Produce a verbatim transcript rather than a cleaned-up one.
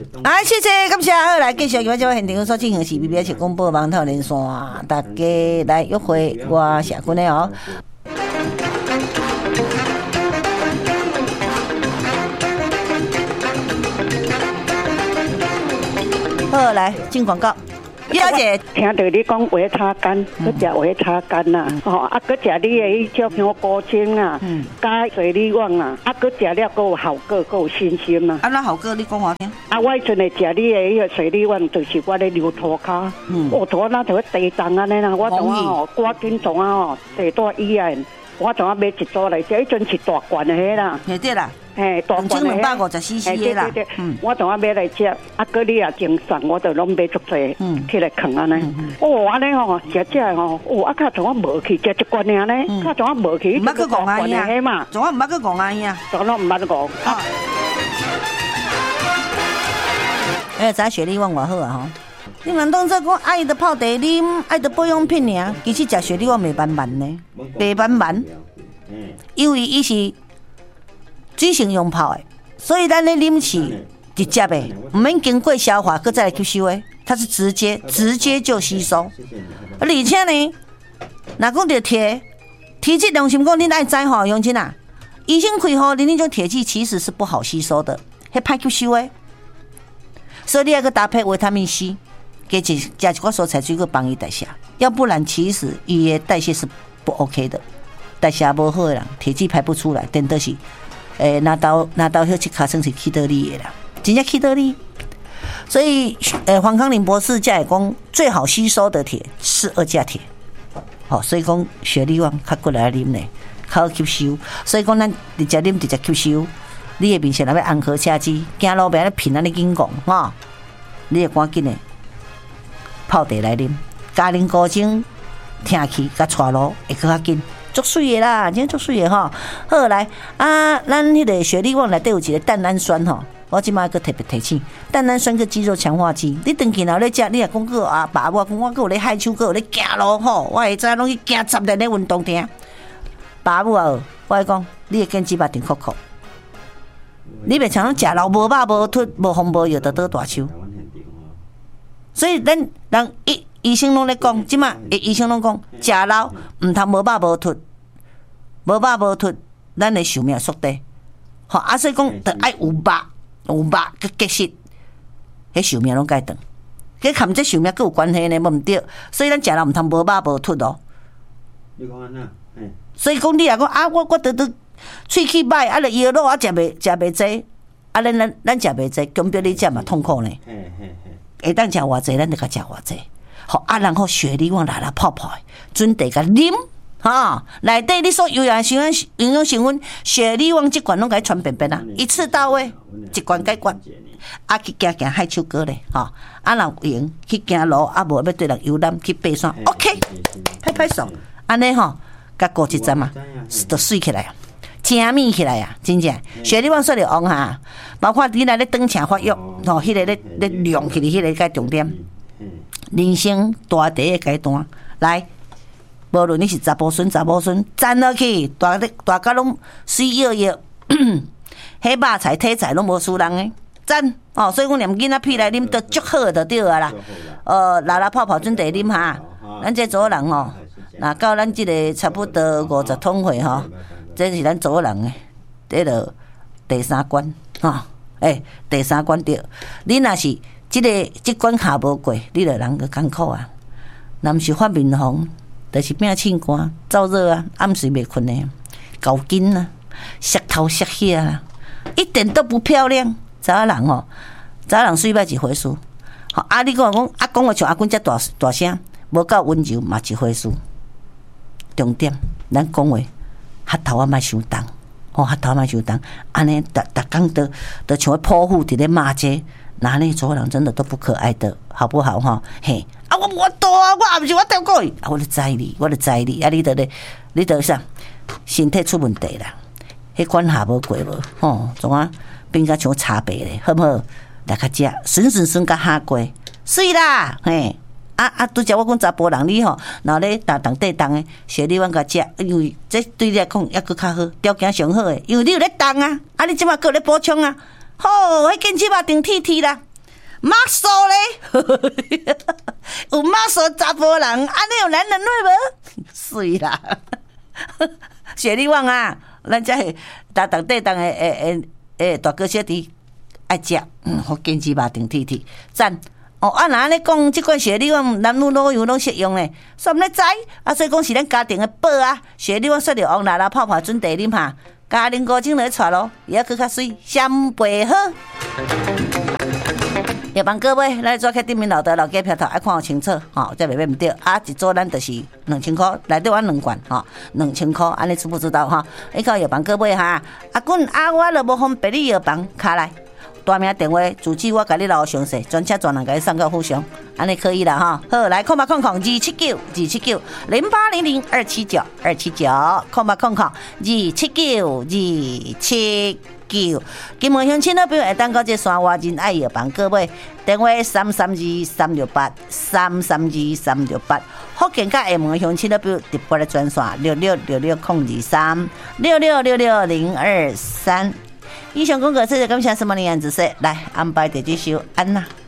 啊，谢谢，感谢。好，来继续今晚这现场所进行是 B B S 广播网头连线，大家来约会我社群的哦。好，来进广告。小姐， 听到你讲维他干，佮食维他干呐，吼，啊，佮食你的迄种像高精啊，加水利网啊，啊，佮食了佮有效果，佮有信心啊。 安怎效果？你讲我听。 啊，我迄阵会食你的迄个水利网，就是我咧留涂骹，我涂那就地重安尼啦，我怎啊吼，赶紧怎啊吼，地大医院，我怎啊买一组来食，迄阵是大罐的迄啦。 对对啦。 嘿，大罐两百五十 C C 的啦， 嗯，我同我买来食，啊，搁你也精送，我就拢买足济，嗯，起来放安尼。哦，安尼吼，食食吼，哦，啊，较从我无去食一罐尔呢，较从我无去， 唔捌去讲安呀嘛，从我唔捌去讲安呀， 从我唔捌讲。啊， 哎，咱雪莉旺偌好啊吼！你们当作讲爱的泡茶啉，爱的保养品尔，其实食雪莉旺袂慢慢呢，袂慢慢，因为伊是。水性用泡的，所以咱咧啉是直接的，唔免经过消化，搁再来吸收的，它是直接直接就吸收。而且呢，若讲到铁，铁质良心讲，恁爱知吼，乡亲啊，医生开吼，恁那种铁剂其实是不好吸收的，迄歹吸收的。所以你要个搭配维他命 C， 加一加一寡蔬菜水果帮伊代谢，要不然其实伊的代谢是不 OK 的，代谢不好的人，铁剂排不出来，等的是。诶，拿到拿到迄七卡算是去得力的啦，真正去得力。所以，诶，黄康林博士才会讲，最好吸收的铁是二价铁。好、哦，所以讲雪莉旺较过来啉呢，较好吸收。所以讲咱直接啉直接吸收。你的面前若要安和车机，行路边咧拼安尼紧讲，吼，你会赶紧的泡茶来啉，加啉高精，听起甲带路会更较紧。足水的啦，真足水的吼。好来啊，咱迄个雪莉旺内底有一个蛋氨酸吼，我即摆个特别提醒，蛋氨酸个肌肉强化剂。你长期若咧食，你也讲个啊，爸我讲我个有咧海手，个有咧行路吼，我会知拢去行十年咧运动厅。爸母啊，我会讲，你会坚持肉定酷酷。你袂像咱食老无肉无脱无风无药，就倒大手。所以咱人医医生拢咧讲，即马医生拢讲，食老毋通无肉无脱，无肉无脱，咱的寿命缩短。吼，啊，所以讲，得爱有肉有肉佮结实，迄寿命拢改长。佮含这寿命佮有关系呢，无毋对。所以咱食老毋通无肉无脱哦。你讲安怎？所以讲你若讲啊，我我得得喙齿歹，啊，著药肉啊食袂食袂济，啊，咱咱咱食袂济，强迫你食嘛痛苦呢。会当食偌济，咱就甲食偌济。好啊，然后雪莉旺来来泡泡，准地甲啉，哈，内底你所有养成分、营养成分，雪莉旺即罐拢甲传遍遍啊，一次到位，一罐解决。啊，去行行海手哥咧，吼，啊，若有闲去行路，啊，无要对人游览去爬山 ，OK， 拍拍手，安尼吼，甲过一阵嘛，就水起来啊。正面起来啊，真正雪莉旺说着旺哈，包括你来咧长程发育，吼，迄个咧咧亮起哩，迄个个重点。人生大第一阶段，来，无论你是查甫孙查某孙，站落去，大大家拢水摇摇，迄肉菜体菜拢无输人诶，赞哦！所以讲念囡仔屁来啉得足好就对啊啦，呃，拉拉泡泡准地啉哈，咱这组人吼，若到咱即个差不多五十桶岁吼。这是咱做人诶，这个第三关吼，诶、欸，第三关对。你若是即、这个即关卡无过，你著人个艰苦啊。若毋是发面红，就是变凊寒、燥热啊，暗时袂困诶，高筋啊，舌头舌血啊，一点都不漂亮。查人吼，查人水歹一回事。好啊，你讲讲啊，讲话像阿君遮大大声，无够温柔嘛一回事。重点，咱讲话。舌头啊，莫伤重，吼，舌头莫伤重，安尼，逐逐工都都像泼妇伫咧骂街，那那做人真的都不可爱的，好不好哈？嘿，啊，我我多啊，我也不是我掉过去，啊，我就知你，我就知你，啊，你得咧，你得啥？身体出问题啦，迄管下无过无，吼，怎啊变甲像茶白咧，好不好？来较食，顺顺顺甲下过，水啦，嘿。啊啊！拄则我讲查甫人你吼，然后咧当当地当诶，雪莉旺甲食，因为这对你来讲抑佫较好，条件上好诶，因为你有咧当啊，啊你即马佫有咧补充啊，吼，迄坚持肉定铁铁啦， 马索咧，有马索查甫人，安尼有男人味无？水啦！雪莉旺啊，咱这是大当地当诶诶诶诶大哥小弟爱食，嗯，福建鸡肉顶铁铁赞。哦，啊，若安尼讲，即款雪莉旺男女老幼拢适用咧，煞毋咧知啊，所以讲是咱家庭诶宝啊。雪莉旺说着王奶奶泡泡准茶啉下，家庭五种来带咯，也去较水，相陪好。夜班各位，来做客店面老的老街票头，爱看好清楚，吼，这袂买唔对啊！一组咱就是两千块，内底我两罐，吼，两千块，安尼知不知道哈？你靠夜班各位哈，阿滚啊，我就无方便你夜班卡来。大名电话，主机我甲你留详细，专车专人甲你送到府上，安尼可以啦哈。好，来空八空空二七九二七九零八零零二七九二七九空八空空二七九二七九。金门乡亲那边会当到这山外人爱药房各位，电话三三二三六八三三二三六八。福建甲厦门乡亲那边直播的专线六六六六空二三六六六六零二三。以上广告，谢谢感谢什么的样子说，来安排第几首安娜。